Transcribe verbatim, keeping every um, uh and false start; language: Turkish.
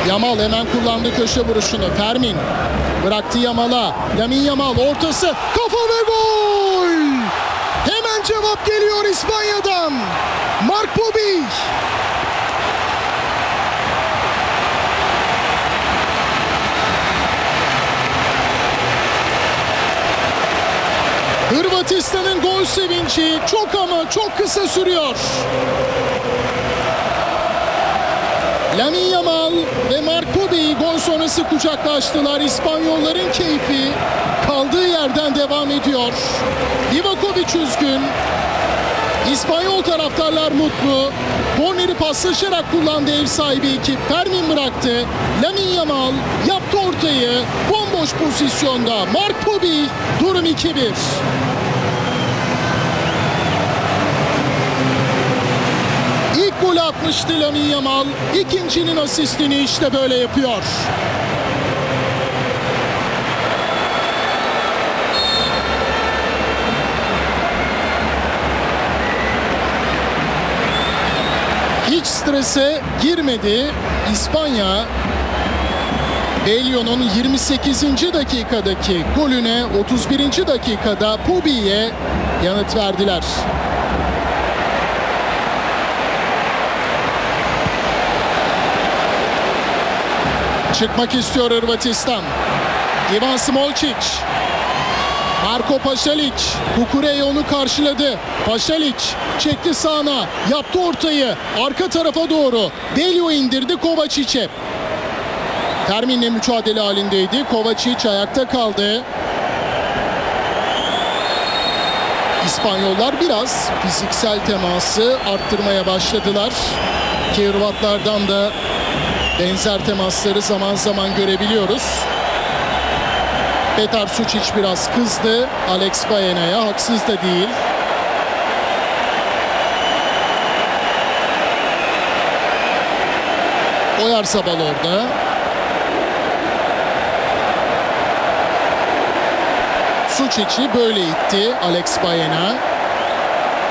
Yamal hemen kullandı köşe vuruşunu. Fermin bıraktı Yamal'a. Lamine Yamal ortası. Kafa ve gol! Hemen cevap geliyor İspanya'dan. Marc Bobby. Hırvatistan'ın gol sevinci çok ama çok kısa sürüyor. Lamine Yamal ve Marc Bobby gol sonrası kucaklaştılar. İspanyolların keyfi kaldığı yerden devam ediyor. Livakovic üzgün. İspanyol taraftarlar mutlu. Korneri paslaşarak kullandı ev sahibi ekip. Fermin bıraktı. Lamine Yamal yaptı ortayı. Bomboş pozisyonda Marc Bobby. Durum iki bir. İlk golü atmıştı Lamine Yamal. İkincinin asistini işte böyle yapıyor. Hiç strese girmedi İspanya. Bellio'nun yirmi sekizinci dakikadaki golüne otuz birinci dakikada Bobby'ye yanıt verdiler. Çıkmak istiyor Hırvatistan. Ivan Smolcic. Marko Pašalić. Kukureya onu karşıladı. Pašalić çekti sağına. Yaptı ortayı. Arka tarafa doğru. Bellio indirdi Kovacic'e. Fermin'le mücadele halindeydi. Kovacic ayakta kaldı. İspanyollar biraz fiziksel teması arttırmaya başladılar. Ki Hırvatlardan da benzer temasları zaman zaman görebiliyoruz. Petar Sučić biraz kızdı Alex Baena'ya, haksız da değil. Oyarzabal orada. Sučić'i böyle itti Alex Baena.